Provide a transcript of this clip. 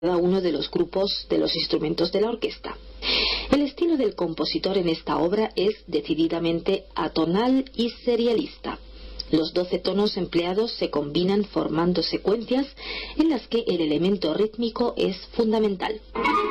cada uno de los grupos de los instrumentos de la orquesta. El estilo del compositor en esta obra es decididamente atonal y serialista. Los 12 tonos empleados se combinan formando secuencias en las que el elemento rítmico es fundamental.